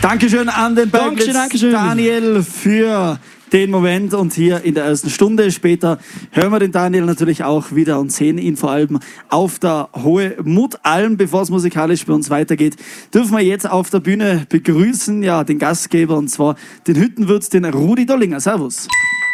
Dankeschön an den Berglitz Daniel für den Moment und hier in der ersten Stunde. Später hören wir den Daniel natürlich auch wieder und sehen ihn vor allem auf der Hohe Mutalm. Bevor es musikalisch bei uns weitergeht, dürfen wir jetzt auf der Bühne begrüßen, ja, den Gastgeber, und zwar den Hüttenwirt, den Rudi Dollinger. Servus.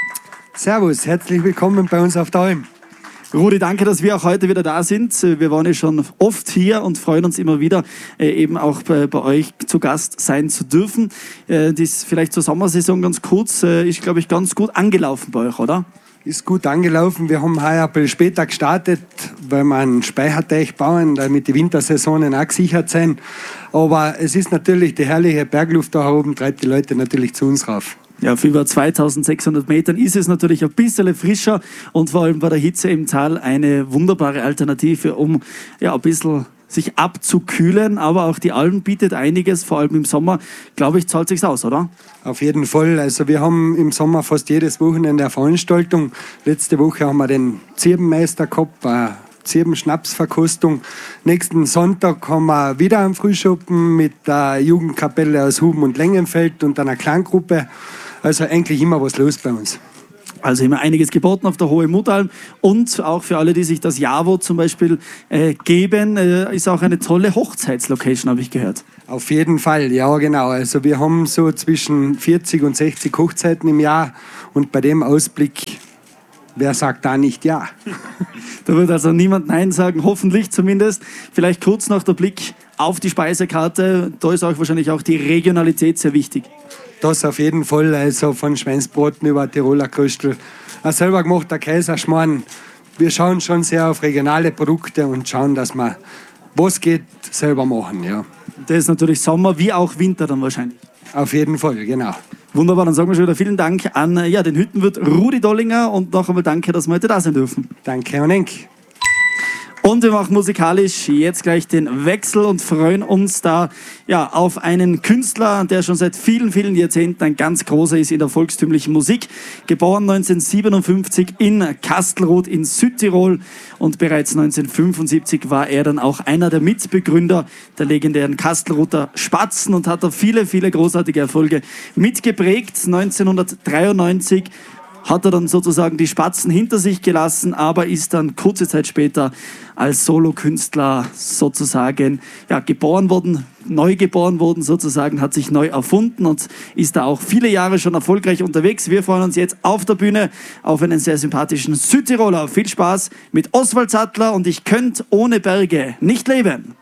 Servus, herzlich willkommen bei uns auf der Alm. Rudi, danke, dass wir auch heute wieder da sind. Wir waren ja schon oft hier und freuen uns immer wieder, eben auch bei euch zu Gast sein zu dürfen. Das vielleicht zur Sommersaison ganz kurz, ist, glaube ich, ganz gut angelaufen bei euch, oder? Ist gut angelaufen. Wir haben heuer ein bisschen später gestartet, weil wir einen Speicherteich bauen, damit die Wintersaisonen auch gesichert sind. Aber es ist natürlich die herrliche Bergluft da oben, treibt die Leute natürlich zu uns rauf. Ja, auf über 2600 Metern ist es natürlich ein bisschen frischer und vor allem bei der Hitze im Tal eine wunderbare Alternative, um ja ein bisschen sich abzukühlen. Aber auch die Alm bietet einiges, vor allem im Sommer. Glaube ich, zahlt sich's aus, oder? Auf jeden Fall. Also wir haben im Sommer fast jedes Wochenende eine Veranstaltung. Letzte Woche haben wir den Zirbenmeister gehabt, eine Zirbenschnapsverkostung. Nächsten Sonntag haben wir wieder einen Frühschoppen mit der Jugendkapelle aus Huben und Längenfeld und einer Kleingruppe. Also eigentlich immer was los bei uns. Also immer einiges geboten auf der Hohe Mutalm und auch für alle, die sich das JAWO zum Beispiel geben, ist auch eine tolle Hochzeitslocation, habe ich gehört. Auf jeden Fall, ja genau. Also wir haben so zwischen 40 und 60 Hochzeiten im Jahr und bei dem Ausblick, wer sagt da nicht ja? Da wird also niemand Nein sagen, hoffentlich zumindest. Vielleicht kurz noch der Blick auf die Speisekarte. Da ist auch wahrscheinlich auch die Regionalität sehr wichtig. Das auf jeden Fall, also von Schweinsbraten über Tiroler Köstel, ein selber gemachter Kaiserschmarrn. Wir schauen schon sehr auf regionale Produkte und schauen, dass wir, was geht, selber machen. Ja. Das ist natürlich Sommer wie auch Winter dann wahrscheinlich. Auf jeden Fall, genau. Wunderbar, dann sagen wir schon wieder vielen Dank an den Hüttenwirt Rudi Dollinger und noch einmal danke, dass wir heute da sein dürfen. Danke und Enk. Und wir machen musikalisch jetzt gleich den Wechsel und freuen uns da ja, auf einen Künstler, der schon seit vielen, vielen Jahrzehnten ein ganz großer ist in der volkstümlichen Musik. Geboren 1957 in Kastelruth in Südtirol und bereits 1975 war er dann auch einer der Mitbegründer der legendären Kastelruther Spatzen und hat da viele, viele großartige Erfolge mitgeprägt. 1993 hat er dann sozusagen die Spatzen hinter sich gelassen, aber ist dann kurze Zeit später als Solokünstler sozusagen ja, geboren worden, neu geboren worden sozusagen, hat sich neu erfunden und ist da auch viele Jahre schon erfolgreich unterwegs. Wir freuen uns jetzt auf der Bühne auf einen sehr sympathischen Südtiroler. Viel Spaß mit Oswald Sattler und Ich könnt ohne Berge nicht leben.